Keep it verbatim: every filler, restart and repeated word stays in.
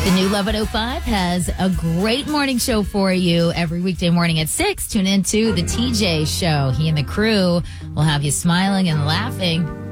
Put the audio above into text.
The new Love one oh five has a great morning show for you every weekday morning at six. Tune into the T J Show. He and the crew will have you smiling and laughing